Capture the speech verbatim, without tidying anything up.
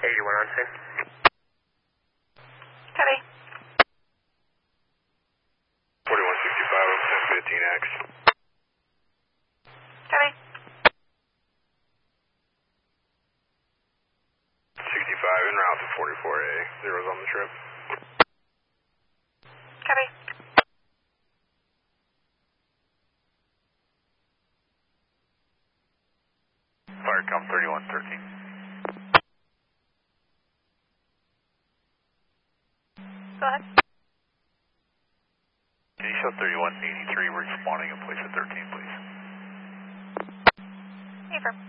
eighty-one on scene. Copy. forty-one sixty-five, ten fifteen X. Copy. sixty-five en route to forty-four A. Zero's on the trip. Copy. Firecom thirty-one thirteen. Go ahead. Can you show thirty-one eighty-three? We're responding in place of thirteen, please. Affirm.